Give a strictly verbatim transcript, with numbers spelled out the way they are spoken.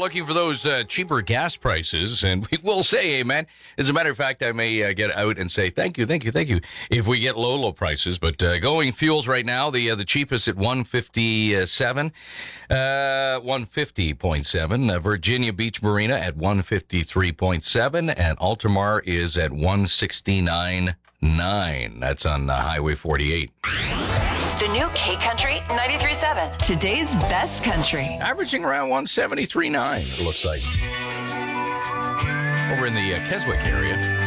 looking for those uh, cheaper gas prices, and we will say amen. As a matter of fact, I may uh, get out and say thank you, thank you, thank you if we get low, low prices. But uh, going fuels right now, the uh, the cheapest at one fifty-seven, uh, one fifty point seven. Uh, Virginia Beach Marina at one fifty-three point seven, and Altamar is at one sixty-nine point nine. That's on uh, Highway forty-eight. The new K Country ninety-three point seven. Today's best country. Averaging around one seventy-three point nine, it looks like. Over in the uh, Keswick area.